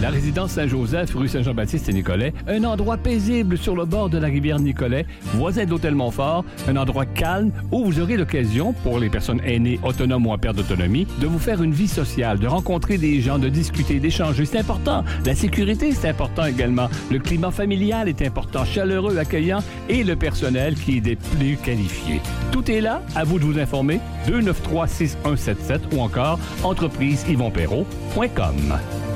La résidence Saint-Joseph, rue Saint-Jean-Baptiste et Nicolet, un endroit paisible sur le bord de la rivière Nicolet, voisin de l'hôtel Montfort, un endroit calme où vous aurez l'occasion, pour les personnes aînées, autonomes ou en perte d'autonomie, de vous faire une vie sociale, de rencontrer des gens, de discuter, d'échanger. C'est important. La sécurité, c'est important également. Le climat familial est important, chaleureux, accueillant et le personnel qui est des plus qualifiés. Tout est là. À vous de vous informer. 293-6177 ou encore entrepriseyvonperrault.com.